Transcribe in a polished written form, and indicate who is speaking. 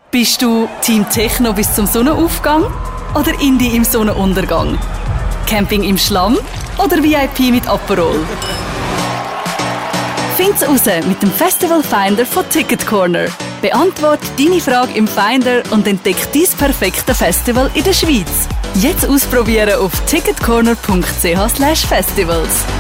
Speaker 1: Bist du Team Techno bis zum Sonnenaufgang oder Indie im Sonnenuntergang? Camping im Schlamm oder VIP mit Aperol? Find's raus mit dem Festival Finder von Ticket Corner. Beantworte deine Frage im Finder und entdeck dein perfekte Festival in der Schweiz. Jetzt ausprobieren auf ticketcorner.ch/festivals.